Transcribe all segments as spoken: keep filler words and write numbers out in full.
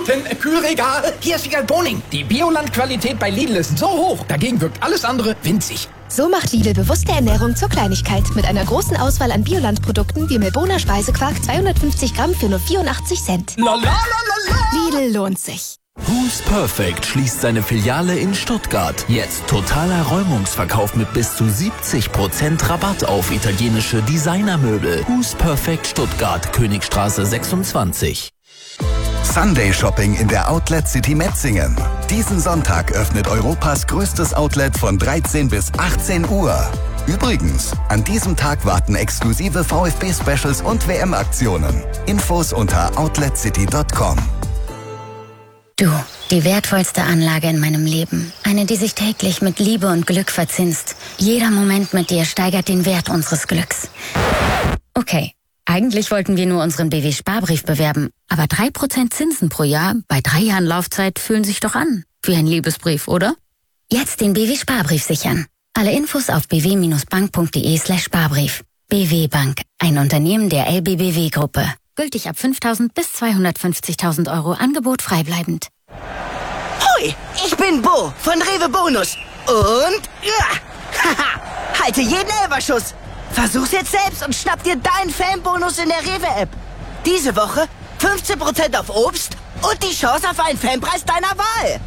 Minuten. Kühlregal. Hier ist Wiegald Boning. Die Bioland-Qualität bei Lidl ist so hoch. Dagegen wirkt alles andere winzig. So macht Lidl bewusste Ernährung zur Kleinigkeit. Mit einer großen Auswahl an Bioland-Produkten wie Melbourner Speisequark zweihundertfünfzig Gramm für nur vierundachtzig Cent. La, la, la, la, la. Lidl lohnt sich. Who's Perfect schließt seine Filiale in Stuttgart. Jetzt totaler Räumungsverkauf mit bis zu siebzig Prozent Rabatt auf italienische Designermöbel. Who's Perfect Stuttgart, Königstraße sechsundzwanzig. Sunday Shopping in der Outlet City Metzingen. Diesen Sonntag öffnet Europas größtes Outlet von dreizehn bis achtzehn Uhr. Übrigens, an diesem Tag warten exklusive VfB-Specials und W M-Aktionen. Infos unter outlet city punkt com. Du, die wertvollste Anlage in meinem Leben. Eine, die sich täglich mit Liebe und Glück verzinst. Jeder Moment mit dir steigert den Wert unseres Glücks. Okay, eigentlich wollten wir nur unseren B W-Sparbrief bewerben. Aber drei Prozent Zinsen pro Jahr bei drei Jahren Laufzeit fühlen sich doch an. Wie ein Liebesbrief, oder? Jetzt den B W-Sparbrief sichern. Alle Infos auf b w bindestrich bank punkt d e slash Sparbrief. B W Bank, ein Unternehmen der L B B W-Gruppe. Gültig ab fünftausend bis zweihundertfünfzigtausend Euro, Angebot freibleibend. Hoi, ich bin Bo von Rewe Bonus. Und, ja, haha, halte jeden Elberschuss. Versuch's jetzt selbst und schnapp dir deinen Fanbonus in der Rewe-App. Diese Woche fünfzehn Prozent auf Obst und die Chance auf einen Fanpreis deiner Wahl.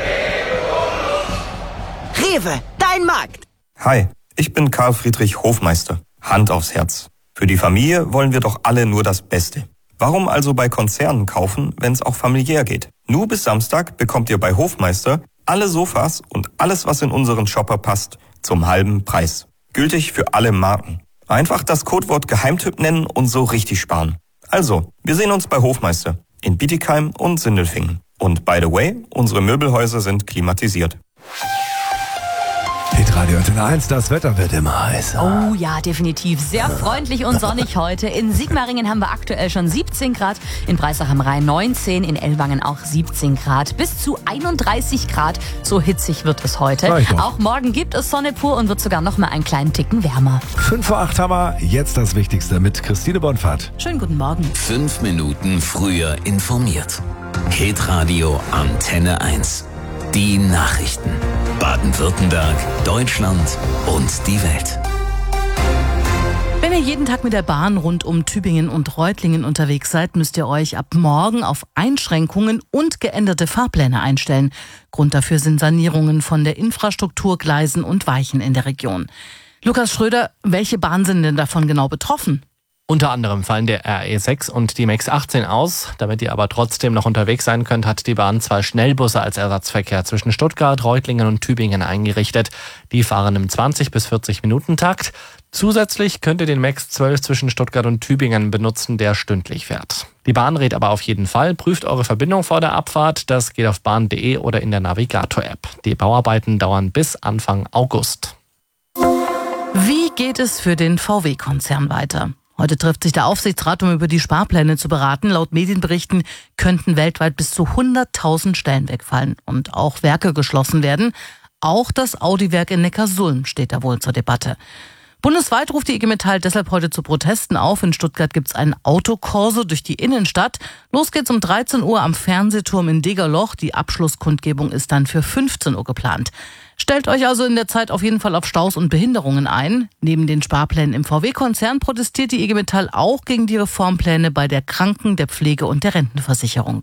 Rewe, dein Markt. Hi, ich bin Karl Friedrich Hofmeister. Hand aufs Herz. Für die Familie wollen wir doch alle nur das Beste. Warum also bei Konzernen kaufen, wenn es auch familiär geht? Nur bis Samstag bekommt ihr bei Hofmeister alle Sofas und alles, was in unseren Shopper passt, zum halben Preis. Gültig für alle Marken. Einfach das Codewort Geheimtipp nennen und so richtig sparen. Also, wir sehen uns bei Hofmeister in Bietigheim und Sindelfingen. Und by the way, unsere Möbelhäuser sind klimatisiert. Hitradio Antenne eins, das Wetter wird immer heißer. Oh ja, definitiv. Sehr freundlich und sonnig heute. In Sigmaringen haben wir aktuell schon siebzehn Grad, in Breisach am Rhein neunzehn, in Ellwangen auch siebzehn Grad. Bis zu einunddreißig Grad, so hitzig wird es heute. Auch morgen gibt es Sonne pur und wird sogar noch mal einen kleinen Ticken wärmer. fünf vor acht haben wir, jetzt das Wichtigste mit Christine Bonfahrt. Schönen guten Morgen. Fünf Minuten früher informiert. Hitradio Antenne eins. Die Nachrichten. Baden-Württemberg, Deutschland und die Welt. Wenn ihr jeden Tag mit der Bahn rund um Tübingen und Reutlingen unterwegs seid, müsst ihr euch ab morgen auf Einschränkungen und geänderte Fahrpläne einstellen. Grund dafür sind Sanierungen von der Infrastruktur, Gleisen und Weichen in der Region. Lukas Schröder, welche Bahnen sind denn davon genau betroffen? Unter anderem fallen der R E sechs und die M E X achtzehn aus. Damit ihr aber trotzdem noch unterwegs sein könnt, hat die Bahn zwei Schnellbusse als Ersatzverkehr zwischen Stuttgart, Reutlingen und Tübingen eingerichtet. Die fahren im zwanzig bis vierzig Minuten Takt. Zusätzlich könnt ihr den M E X zwölf zwischen Stuttgart und Tübingen benutzen, der stündlich fährt. Die Bahn rät aber auf jeden Fall, prüft eure Verbindung vor der Abfahrt. Das geht auf bahn punkt de oder in der Navigator-App. Die Bauarbeiten dauern bis Anfang August. Wie geht es für den V W-Konzern weiter? Heute trifft sich der Aufsichtsrat, um über die Sparpläne zu beraten. Laut Medienberichten könnten weltweit bis zu hunderttausend Stellen wegfallen und auch Werke geschlossen werden. Auch das Audi-Werk in Neckarsulm steht da wohl zur Debatte. Bundesweit ruft die I G Metall deshalb heute zu Protesten auf. In Stuttgart gibt's einen Autokorso durch die Innenstadt. Los geht's um dreizehn Uhr am Fernsehturm in Degerloch. Die Abschlusskundgebung ist dann für fünfzehn Uhr geplant. Stellt euch also in der Zeit auf jeden Fall auf Staus und Behinderungen ein. Neben den Sparplänen im V W-Konzern protestiert die I G Metall auch gegen die Reformpläne bei der Kranken-, der Pflege- und der Rentenversicherung.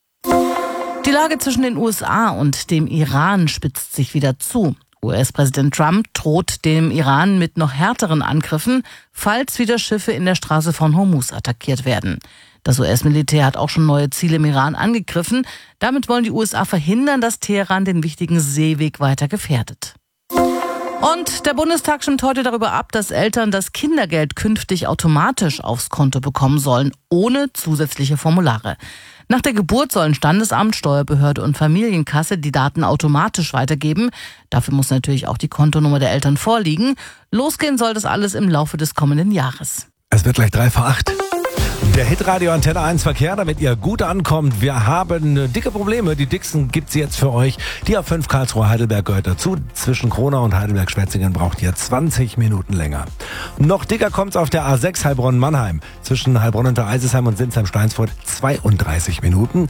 Die Lage zwischen den U S A und dem Iran spitzt sich wieder zu. U S-Präsident Trump droht dem Iran mit noch härteren Angriffen, falls wieder Schiffe in der Straße von Hormuz attackiert werden. Das U S-Militär hat auch schon neue Ziele im Iran angegriffen. Damit wollen die U S A verhindern, dass Teheran den wichtigen Seeweg weiter gefährdet. Und der Bundestag stimmt heute darüber ab, dass Eltern das Kindergeld künftig automatisch aufs Konto bekommen sollen, ohne zusätzliche Formulare. Nach der Geburt sollen Standesamt, Steuerbehörde und Familienkasse die Daten automatisch weitergeben. Dafür muss natürlich auch die Kontonummer der Eltern vorliegen. Losgehen soll das alles im Laufe des kommenden Jahres. Es wird gleich drei vor acht. Der Hitradio Antenne eins Verkehr, damit ihr gut ankommt. Wir haben dicke Probleme. Die dicksten gibt's jetzt für euch. Die A fünf Karlsruhe-Heidelberg gehört dazu. Zwischen Kronau und Heidelberg-Schwetzingen braucht ihr zwanzig Minuten länger. Noch dicker kommt's auf der A sechs Heilbronn-Mannheim. Zwischen Heilbronn unter Eisesheim und Sinsheim-Steinsfurt zweiunddreißig Minuten.